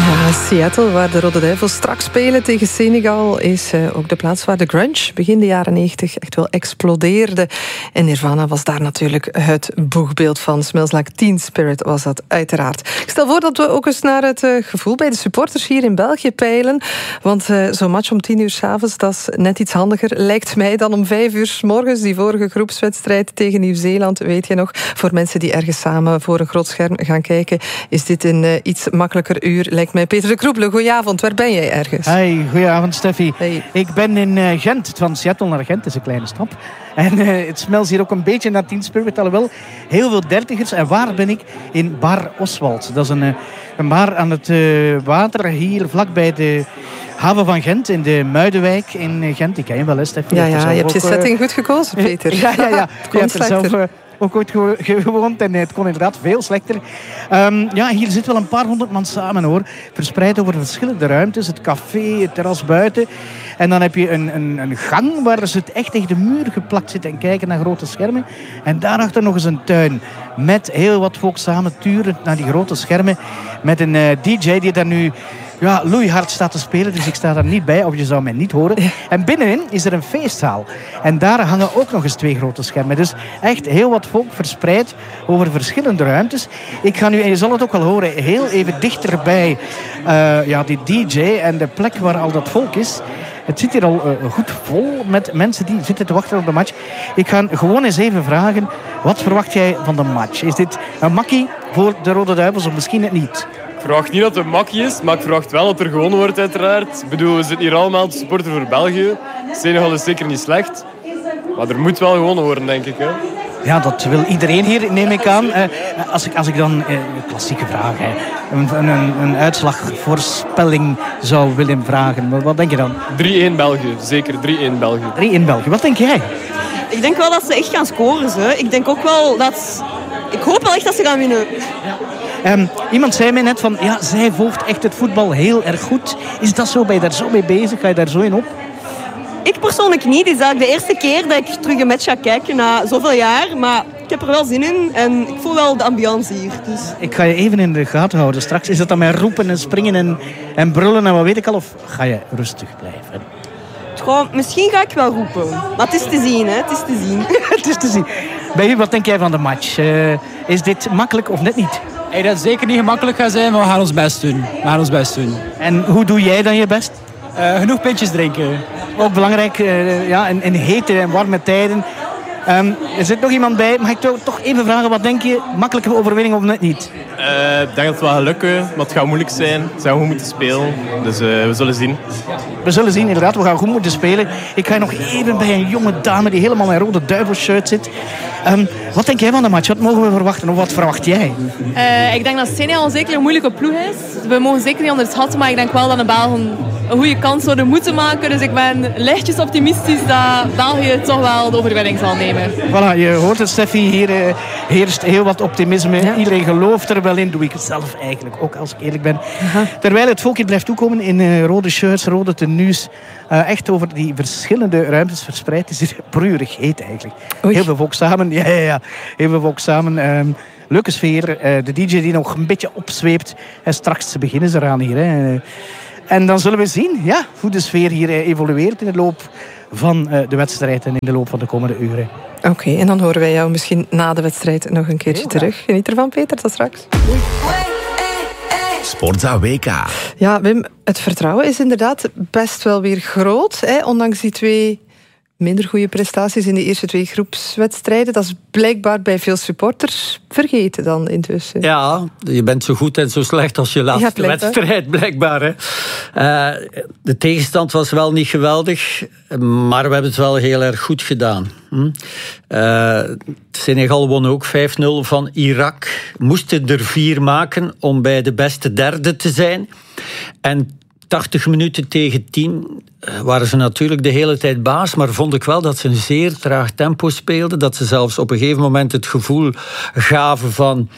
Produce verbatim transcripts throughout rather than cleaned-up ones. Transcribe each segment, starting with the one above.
Ja, Seattle, waar de Rode Duivels straks spelen tegen Senegal, is uh, ook de plaats waar de grunge begin de jaren negentig echt wel explodeerde. En Nirvana was daar natuurlijk het boegbeeld van. Smells Like Teen Spirit was dat uiteraard. Ik stel voor dat we ook eens naar het uh, gevoel bij de supporters hier in België peilen. Want uh, zo'n match om tien uur 's avonds, dat is net iets handiger, lijkt mij, dan om vijf uur 's morgens. Die vorige groepswedstrijd tegen Nieuw-Zeeland, weet je nog. Voor mensen die ergens samen voor een groot scherm gaan kijken, is dit een uh, iets makkelijker uur, lijkt mij. Peter de Kroebele, goedenavond. Waar ben jij ergens? Hey, goedenavond Steffi. Hey. Ik ben in uh, Gent. Van Seattle naar Gent is een kleine stap. En uh, het smelt hier ook een beetje naar Teen Spirit, alhoewel heel veel dertigers. En waar ben ik? In Bar Oswald. Dat is een, uh, een bar aan het uh, water, hier vlakbij de haven van Gent, in de Muidenwijk in Gent. Ik ken je wel, hè, Steffi? Ja, ja, je hebt je ook, setting uh, goed gekozen, Peter. Ja, ja, ja. Je hebt er zelf uh, ook ooit gewoond en het kon inderdaad veel slechter. Um, ja, hier zit wel een paar honderd man samen, hoor. Verspreid over verschillende ruimtes. Het café, het terras buiten. En dan heb je een, een, een gang waar ze het echt tegen de muur geplakt zitten en kijken naar grote schermen. En daarachter nog eens een tuin met heel wat volk samen turend naar die grote schermen. Met een uh, D J die daar nu ja, loeihard staat te spelen, dus ik sta daar niet bij, of je zou mij niet horen. En binnenin is er een feestzaal. En daar hangen ook nog eens twee grote schermen. Dus echt heel wat volk verspreid over verschillende ruimtes. Ik ga nu, en je zal het ook wel horen, heel even dichterbij uh, ja, die D J en de plek waar al dat volk is. Het zit hier al uh, goed vol met mensen die zitten te wachten op de match. Ik ga gewoon eens even vragen, wat verwacht jij van de match? Is dit een makkie voor de Rode Duivels of misschien net niet? Ik verwacht niet dat het een makkie is, maar ik verwacht wel dat er gewonnen wordt uiteraard. Ik bedoel, we zitten hier allemaal te supporten voor België. Senegal is zeker niet slecht. Maar er moet wel gewonnen worden, denk ik. Hè. Ja, dat wil iedereen hier, neem ik aan. Uh, als, ik, als ik dan, uh, klassieke vraag, hè, een, een, een uitslagvoorspelling zou willen vragen. Wat denk je dan? drie-één België, zeker drie-één België. drie-één België, wat denk jij? Ik denk wel dat ze echt gaan scoren. Ze. Ik denk ook wel dat... Ik hoop wel echt dat ze gaan winnen. Ja. Um, iemand zei mij net van, ja, zij volgt echt het voetbal heel erg goed. Is dat zo? Ben je daar zo mee bezig? Ga je daar zo in op? Ik persoonlijk niet. Het is eigenlijk de eerste keer dat ik terug een match ga kijken na zoveel jaar. Maar ik heb er wel zin in en ik voel wel de ambiance hier. Dus. Ik ga je even in de gaten houden straks. Is dat dan met roepen en springen en, en brullen en wat weet ik al? Of ga je rustig blijven? Gewoon, misschien ga ik wel roepen. Maar het is te zien, hè. Het is te zien. Het is te zien. Bij u, wat denk jij van de match? Uh, is dit makkelijk of net niet? Hey, dat zeker niet gemakkelijk gaat zijn, maar we gaan ons best doen. We gaan ons best doen. En hoe doe jij dan je best? Uh, genoeg pintjes drinken. Ook belangrijk, uh, ja, in, in hete en warme tijden. Um, er zit nog iemand bij. Mag ik toch, toch even vragen, wat denk je? Makkelijke overwinning of net niet? Uh, ik denk dat het wel gaat lukken, maar het gaat moeilijk zijn. Ze gaan goed moeten spelen, dus uh, we zullen zien. We zullen zien, inderdaad. We gaan goed moeten spelen. Ik ga nog even bij een jonge dame die helemaal in een Rode Duivels-shirt zit. Um, wat denk jij van de match? Wat mogen we verwachten? Of wat verwacht jij? Uh, ik denk dat Senegal zeker een moeilijke ploeg is. We mogen zeker niet onderschatten, maar ik denk wel dat de Belgen een goede kans zouden moeten maken. Dus ik ben lichtjes optimistisch dat België toch wel de overwinning zal nemen. Voilà, je hoort het, Steffi. Hier uh, heerst heel wat optimisme. Ja. Iedereen gelooft er wel in. Doe ik het zelf eigenlijk ook, als ik eerlijk ben. Aha. Terwijl het volk hier blijft toekomen in uh, rode shirts, rode tenues. Uh, echt over die verschillende ruimtes verspreid. Het is hier broeierig heet eigenlijk. Oei. Heel veel volk samen. Ja, ja, ja. Heel veel volk samen. Um, leuke sfeer. Uh, de D J die nog een beetje opzweept. En straks beginnen ze eraan hier. Hè. Uh, en dan zullen we zien ja, hoe de sfeer hier uh, evolueert in de loop van uh, de wedstrijd en in de loop van de komende uren. Oké, okay, en dan horen wij jou misschien na de wedstrijd nog een keertje Heel terug. Geniet ervan, Peter. Tot straks. Sportza W K. Ja, Wim, het vertrouwen is inderdaad best wel weer groot. Hè? Ondanks die twee minder goede prestaties in de eerste twee groepswedstrijden. Dat is blijkbaar bij veel supporters vergeten dan intussen. Ja, je bent zo goed en zo slecht als je laatste ja, wedstrijd, blijkbaar. Hè. Uh, de tegenstand was wel niet geweldig, maar we hebben het wel heel erg goed gedaan. Hm? Uh, Senegal won ook vijf nul van Irak. Moesten er vier maken om bij de beste derde te zijn. En tachtig minuten tegen tien waren ze natuurlijk de hele tijd baas, maar vond ik wel dat ze een zeer traag tempo speelden, dat ze zelfs op een gegeven moment het gevoel gaven van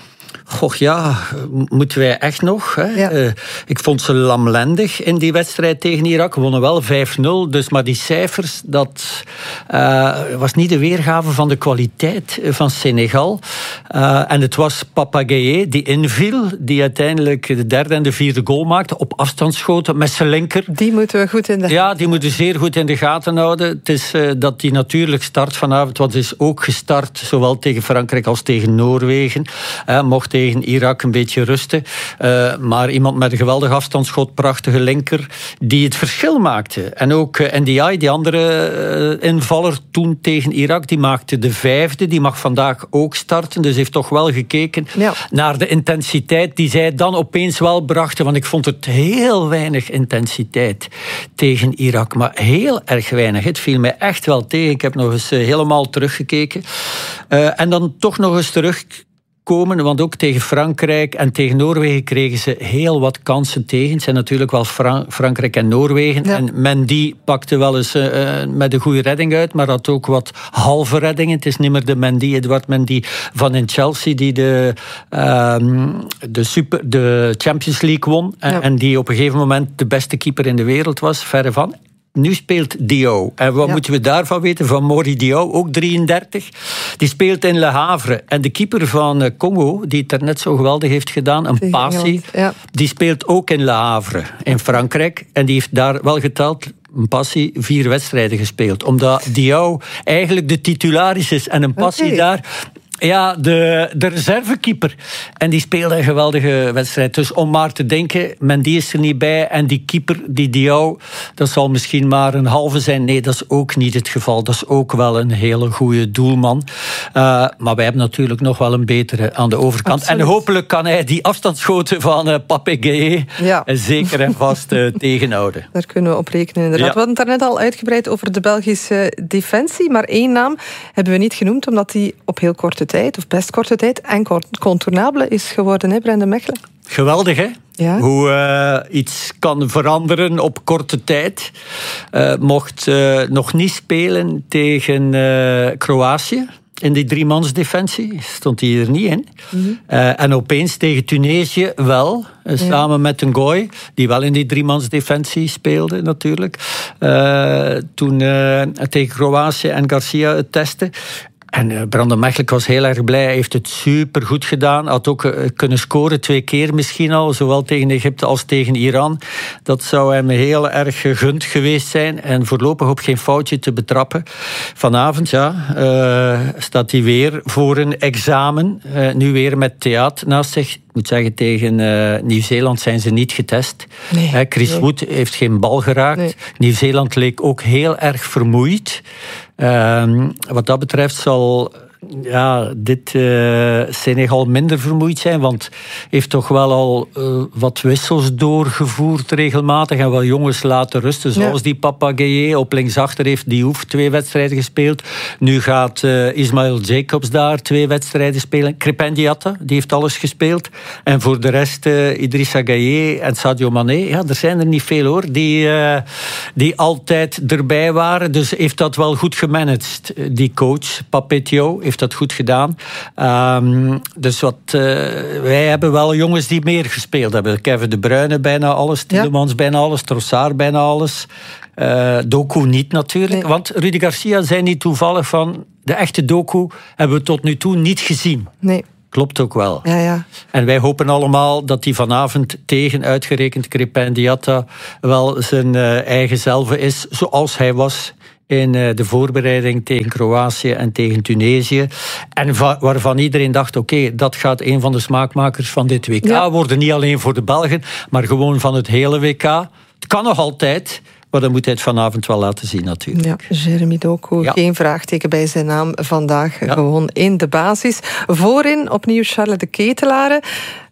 Goh, ja, moeten wij echt nog? Hè? Ja. Uh, ik vond ze lamlendig in die wedstrijd tegen Irak. We wonnen wel vijf nul, dus, maar die cijfers, dat uh, was niet de weergave van de kwaliteit van Senegal. Uh, en het was Papa Gueye die inviel, die uiteindelijk de derde en de vierde goal maakte, op afstandsschoten met zijn linker. Die moeten we goed in de gaten Ja, die moeten zeer goed in de gaten houden. Het is uh, dat die natuurlijk start vanavond, want is ook gestart, zowel tegen Frankrijk als tegen Noorwegen. Uh, mocht tegen Irak een beetje rusten. Uh, maar iemand met een geweldig afstandsschot, prachtige linker, die het verschil maakte. En ook uh, N D I, die andere uh, invaller toen tegen Irak, die maakte de vijfde. Die mag vandaag ook starten. Dus heeft toch wel gekeken ja. naar de intensiteit die zij dan opeens wel brachten. Want ik vond het heel weinig intensiteit tegen Irak. Maar heel erg weinig. Het viel mij echt wel tegen. Ik heb nog eens uh, helemaal teruggekeken. Uh, en dan toch nog eens terug... komen, want ook tegen Frankrijk en tegen Noorwegen kregen ze heel wat kansen tegen. Het zijn natuurlijk wel Fra- Frankrijk en Noorwegen. Ja. En Mendy pakte wel eens uh, met een goede redding uit, maar had ook wat halve reddingen. Het is niet meer de Mendy, Edouard Mendy van in Chelsea, die de, uh, de, super, de Champions League won. Ja. En die op een gegeven moment de beste keeper in de wereld was, verre van. Nu speelt Diaw. En wat ja. moeten we daarvan weten? Van Mori Diaw, ook drieëndertig. Die speelt in Le Havre. En de keeper van Congo, die het er net zo geweldig heeft gedaan, een Passi, ja. die speelt ook in Le Havre, in Frankrijk. En die heeft daar wel geteld, een Passi, vier wedstrijden gespeeld. Omdat Diaw eigenlijk de titularis is en een Passi okay. daar... Ja, de, de reservekeeper. En die speelde een geweldige wedstrijd. Dus om maar te denken, Mendy is er niet bij. En die keeper, die Diaw, dat zal misschien maar een halve zijn. Nee, dat is ook niet het geval. Dat is ook wel een hele goede doelman. Uh, maar wij hebben natuurlijk nog wel een betere aan de overkant. Absoluut. En hopelijk kan hij die afstandsschoten van uh, Pape Gueye ja. zeker en vast uh, tegenhouden. Daar kunnen we op rekenen, inderdaad. Ja. We hadden het daarnet al uitgebreid over de Belgische defensie. Maar één naam hebben we niet genoemd, omdat die op heel korte tijd, of best korte tijd, en contournable is geworden, hè, Brenda Mechelen? Geweldig, hè? Ja. Hoe uh, iets kan veranderen op korte tijd. Uh, mocht uh, nog niet spelen tegen uh, Kroatië. In die driemansdefensie stond hij er niet in. Mm-hmm. Uh, en opeens tegen Tunesië wel. Uh, ja. Samen met een Goy, die wel in die driemansdefensie speelde natuurlijk. Uh, toen uh, tegen Kroatië en Garcia het testen. En uh, Brandon Mechelen was heel erg blij. Hij heeft het super goed gedaan. Had ook uh, kunnen scoren twee keer misschien al. Zowel tegen Egypte als tegen Iran. Dat zou hem heel erg gegund geweest zijn. En voorlopig op geen foutje te betrappen. Vanavond ja, uh, staat hij weer voor een examen. Uh, nu weer met theater naast zich. Ik moet zeggen, tegen uh, Nieuw-Zeeland zijn ze niet getest. Nee, uh, Chris nee. Wood heeft geen bal geraakt. Nee. Nieuw-Zeeland leek ook heel erg vermoeid. Uh, wat dat betreft zal ja, dit uh, Senegal minder vermoeid zijn, want heeft toch wel al uh, wat wissels doorgevoerd regelmatig en wel jongens laten rusten, zoals ja. die Papa Gueye op linksachter heeft Diouf twee wedstrijden gespeeld. Nu gaat uh, Ismail Jacobs daar twee wedstrijden spelen. Crépin Diatta, die heeft alles gespeeld. En voor de rest uh, Idrissa Gueye en Sadio Mané. Ja, er zijn er niet veel hoor, die, uh, die altijd erbij waren. Dus heeft dat wel goed gemanaged, die coach, Papetio, heeft dat goed gedaan. Um, dus wat, uh, wij hebben wel jongens die meer gespeeld hebben. Kevin De Bruyne bijna alles, Tielemans ja. bijna alles, Trossard bijna alles. Uh, Doku niet natuurlijk. Nee. Want Rudy Garcia zei niet toevallig van de echte Doku hebben we tot nu toe niet gezien. Nee. Klopt ook wel. Ja, ja. En wij hopen allemaal dat hij vanavond tegen uitgerekend Crépin Diatta wel zijn uh, eigen zelf is, zoals hij was in de voorbereiding tegen Kroatië en tegen Tunesië. En va- waarvan iedereen dacht, oké, okay, dat gaat een van de smaakmakers van dit W K ja. worden. Niet alleen voor de Belgen, maar gewoon van het hele W K. Het kan nog altijd, maar dan moet hij het vanavond wel laten zien natuurlijk. Ja, Jeremy Doku, ja. geen vraagteken bij zijn naam vandaag. Ja. Gewoon in de basis. Voorin opnieuw Charles de Ketelare.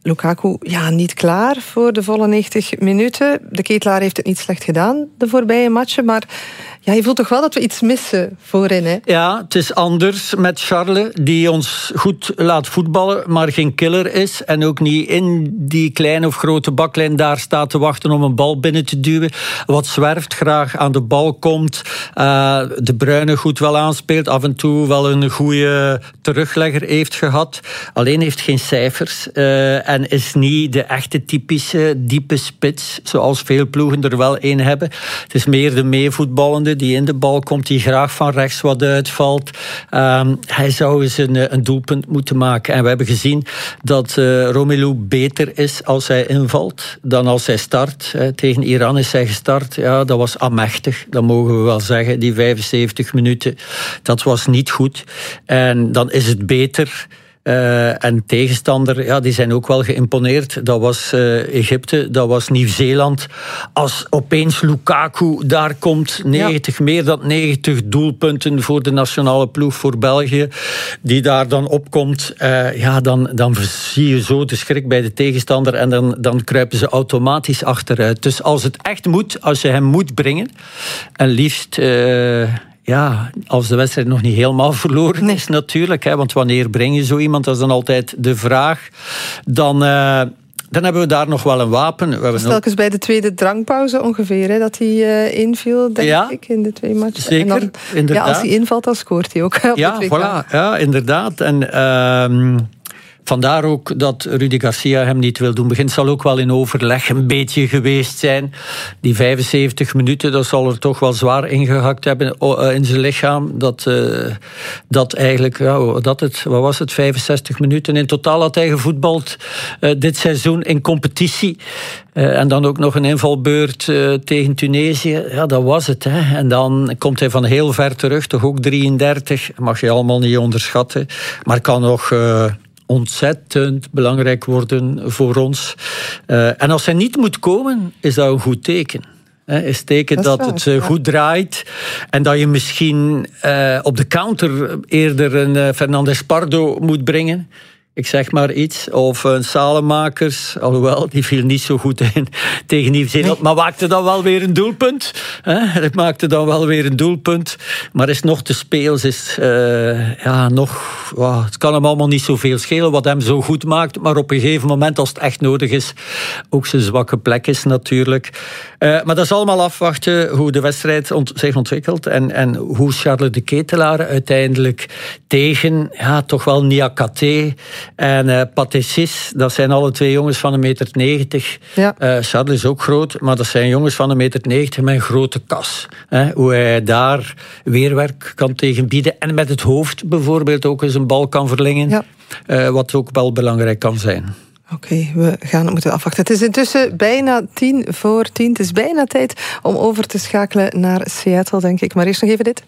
Lukaku ja, niet klaar voor de volle negentig minuten. De Ketelaar heeft het niet slecht gedaan de voorbije matchen, maar ja, je voelt toch wel dat we iets missen voorin, hè? Ja, het is anders met Charles, die ons goed laat voetballen, maar geen killer is en ook niet in die kleine of grote baklijn daar staat te wachten om een bal binnen te duwen. Wat zwerft, graag aan de bal komt, uh, De Bruyne goed wel aanspeelt, af en toe wel een goede teruglegger heeft gehad. Alleen heeft geen cijfers uh, en is niet de echte typische diepe spits, zoals veel ploegen er wel een hebben. Het is meer de meevoetballende die in de bal komt, die graag van rechts wat uitvalt. Um, hij zou eens een, een doelpunt moeten maken. En we hebben gezien dat uh, Romelu beter is als hij invalt dan als hij start. He, tegen Iran is hij gestart. Ja, dat was amechtig, dat mogen we wel zeggen. Die vijfenzeventig minuten, dat was niet goed. En dan is het beter. Uh, en tegenstander, ja, die zijn ook wel geïmponeerd. Dat was uh, Egypte, dat was Nieuw-Zeeland. Als opeens Lukaku daar komt, negentig, ja. meer dan negentig doelpunten voor de nationale ploeg voor België, die daar dan opkomt, uh, ja, dan, dan zie je zo de schrik bij de tegenstander en dan, dan kruipen ze automatisch achteruit. Dus als het echt moet, als je hem moet brengen, en liefst Uh, ja, als de wedstrijd nog niet helemaal verloren nee. is natuurlijk. Hè, want wanneer breng je zo iemand? Dat is dan altijd de vraag. Dan, uh, dan hebben we daar nog wel een wapen. We hebben telkens bij de tweede drankpauze ongeveer, hè, dat hij uh, inviel, denk ja, ik, in de twee matchen. Zeker, en dan, inderdaad. Ja, als hij invalt, dan scoort hij ook. Op ja, voilà, ja, inderdaad. En Uh, vandaar ook dat Rudi Garcia hem niet wil doen. Begint zal ook wel in overleg een beetje geweest zijn. Die vijfenzeventig minuten, dat zal er toch wel zwaar ingehakt hebben in zijn lichaam. Dat, uh, dat eigenlijk, ja, dat het, wat was het, vijfenzestig minuten. In totaal had hij gevoetbald uh, dit seizoen in competitie. Uh, en dan ook nog een invalbeurt uh, tegen Tunesië. Ja, dat was het. Hè. En dan komt hij van heel ver terug, toch ook drieëndertig. Mag je allemaal niet onderschatten. Maar kan nog Uh, ontzettend belangrijk worden voor ons. Uh, en als hij niet moet komen, is dat een goed teken. He, is teken dat, dat waar, het uh, goed draait en dat je misschien uh, op de counter eerder een uh, Fernandes Pardo moet brengen. Ik zeg maar iets. Of een Salemakers, alhoewel, die viel niet zo goed in tegen Nieuw-Zeeland. Nee. Maar maakte dan wel weer een doelpunt. Hij maakte dan wel weer een doelpunt. Maar is nog te speels. Is, uh, ja, nog, wow, het kan hem allemaal niet zoveel schelen wat hem zo goed maakt. Maar op een gegeven moment, als het echt nodig is, ook zijn zwakke plek is natuurlijk. Uh, maar dat is allemaal afwachten hoe de wedstrijd ont- zich ontwikkelt. En, en hoe Charles de Ketelaar uiteindelijk tegen, ja, toch wel Niakate en uh, Pathé-Ciss, dat zijn alle twee jongens van een meter negentig. Ja. Uh, Charles is ook groot, maar dat zijn jongens van een meter negentig met een grote kas. Hè, hoe hij daar weerwerk kan tegen bieden. En met het hoofd bijvoorbeeld ook eens een bal kan verlengen. Ja. Uh, wat ook wel belangrijk kan zijn. Oké, okay, we gaan het moeten afwachten. Het is intussen bijna tien voor tien. Het is bijna tijd om over te schakelen naar Seattle, denk ik. Maar eerst nog even dit.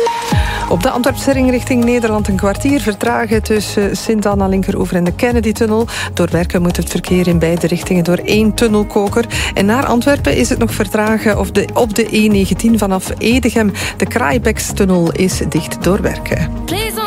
Op de Antwerpse ring richting Nederland een kwartier vertragen tussen Sint-Anna Linkeroever en de Kennedy-tunnel. Door werken moet het verkeer in beide richtingen door één tunnelkoker. En naar Antwerpen is het nog vertragen of de, op de E negentien vanaf Edegem. De Kraaibekstunnel is dicht door werken.